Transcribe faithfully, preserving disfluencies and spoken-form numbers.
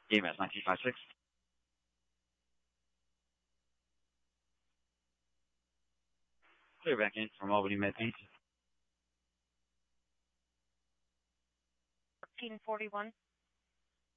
E M S nineteen five six. Clear back in from Albany Med Paint. fourteen forty-one.